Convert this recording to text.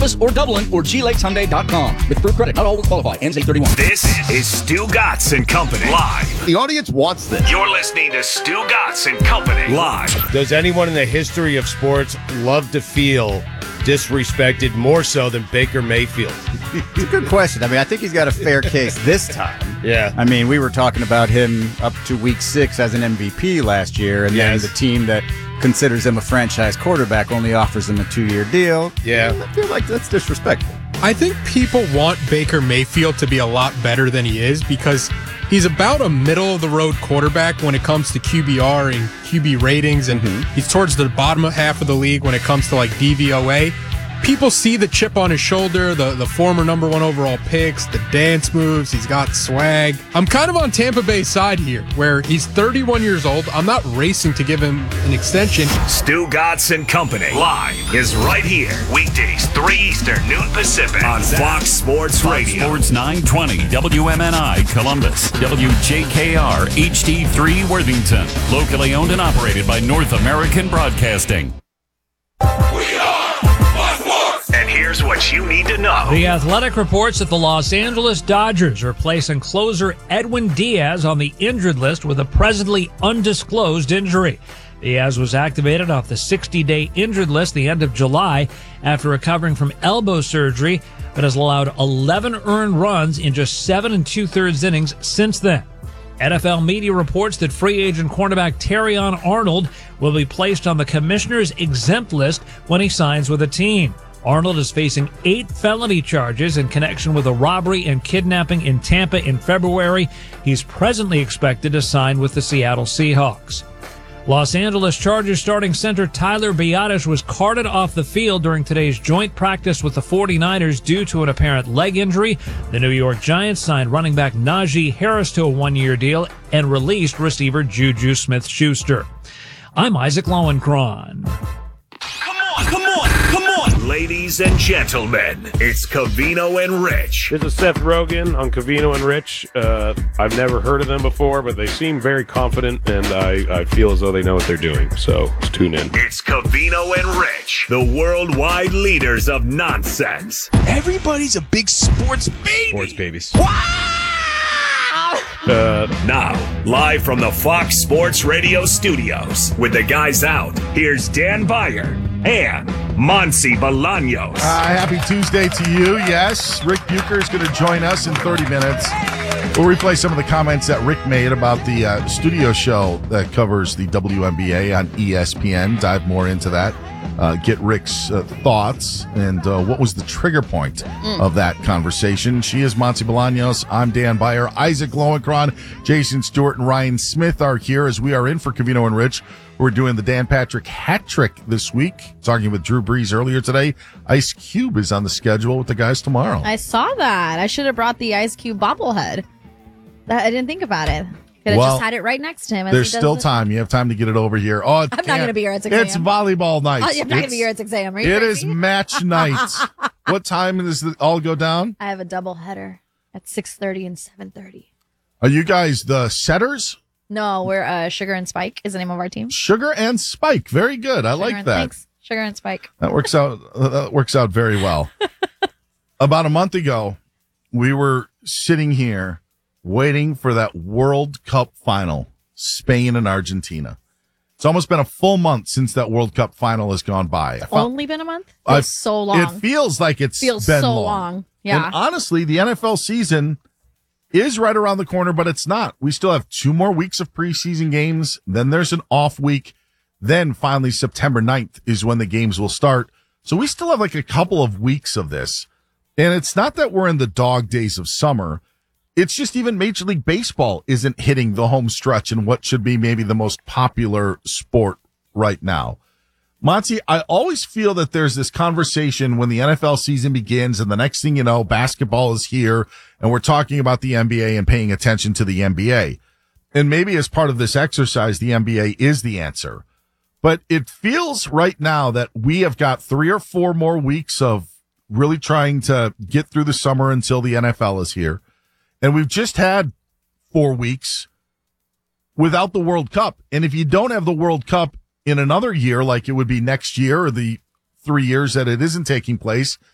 or Dublin or GLakesHyundai.com. With approved credit, not all will qualify. Ends 8/31. This is Stu Gatz and Company live. The audience wants this. You're listening to Stu Gatz and Company live. Does anyone in the history of sports love to feel disrespected more so than Baker Mayfield? It's a good question. I mean, I think he's got a fair case this time. Yeah. I mean, we were talking about him up to week 6 as an MVP last year, and then the team that considers him a franchise quarterback only offers him a 2-year deal. Yeah. I feel like that's disrespectful. I think people want Baker Mayfield to be a lot better than he is because he's about a middle-of-the-road quarterback when it comes to QBR and QB ratings, and he's towards the bottom half of the league when it comes to, like, DVOA. People see the chip on his shoulder, the former number 1 overall picks, the dance moves, he's got swag. I'm kind of on Tampa Bay's side here, where he's 31 years old. I'm not racing to give him an extension. Stu Gatz and Company live is right here. Weekdays, 3 Eastern, noon Pacific on Fox Sports Radio. Sports 920, WMNI Columbus, WJKR HD3 Worthington. Locally owned and operated by North American Broadcasting. And here's what you need to know. The Athletic reports that the Los Angeles Dodgers are placing closer Edwin Diaz on the injured list with a presently undisclosed injury. Diaz was activated off the 60-day injured list the end of July after recovering from elbow surgery, but has allowed 11 earned runs in just 7 2/3 innings since then. NFL media reports that free agent cornerback Terrion Arnold will be placed on the commissioner's exempt list when he signs with a team. Arnold is facing 8 felony charges in connection with a robbery and kidnapping in Tampa in February. He's presently expected to sign with the Seattle Seahawks. Los Angeles Chargers starting center Tyler Biadasz was carted off the field during today's joint practice with the 49ers due to an apparent leg injury. The New York Giants signed running back Najee Harris to a 1-year deal and released receiver Juju Smith-Schuster. I'm Isaac Lowenkron. Ladies and gentlemen, it's Covino and Rich. This is Seth Rogen on Covino and Rich. I've never heard of them before, but they seem very confident, and I feel as though they know what they're doing. So let's tune in. It's Covino and Rich, the worldwide leaders of nonsense. Everybody's a big sports baby. Sports babies. Now, live from the Fox Sports Radio studios, with the guys out, here's Dan Beyer and Monsi Bolaños. Happy Tuesday to you. Yes, Rick Bucher is going to join us in 30 minutes. We'll replay some of the comments that Rick made about the studio show that covers the WNBA on ESPN. Dive more into that. Get Rick's thoughts and what was the trigger point of that conversation. She is Monsi Bolaños. I'm Dan Beyer. Isaac Lowenkron, Jason Stewart, and Ryan Smith are here as we are in for Covino and Rich. We're doing the Dan Patrick hat trick this week. Talking with Drew Brees earlier today. Ice Cube is on the schedule with the guys tomorrow. I saw that. I should have brought the Ice Cube bobblehead. I didn't think about it. Could have just had it right next to him. There's still time. You have time to get it over here. Oh, I'm not going to be here at 6 a.m. It's volleyball night. I'm not going to be here at 6 a.m. Are you It crazy? is match night. What time does it all go down? I have a double header at 6:30 and 7:30. Are you guys the setters? No, we're Sugar and Spike is the name of our team. Sugar and Spike. Very good. I like that. Thanks. Sugar and Spike. That works out very well. About a month ago, we were sitting here waiting for that World Cup final, Spain and Argentina. It's almost been a full month since that World Cup final has gone by. Only been a month? It's so long. It feels like it's been so long. Yeah. And honestly, the NFL season is right around the corner, but it's not. We still have 2 more weeks of preseason games. Then there's an off week. Then finally September 9th is when the games will start. So we still have like a couple of weeks of this. And it's not that we're in the dog days of summer. It's just even Major League Baseball isn't hitting the home stretch in what should be maybe the most popular sport right now. Monty, I always feel that there's this conversation when the NFL season begins and the next thing you know, basketball is here and we're talking about the NBA and paying attention to the NBA. And maybe as part of this exercise, the NBA is the answer. But it feels right now that we have got 3 or 4 more weeks of really trying to get through the summer until the NFL is here. And we've just had 4 weeks without the World Cup. And if you don't have the World Cup in another year, like it would be next year or the 3 years that it isn't taking place,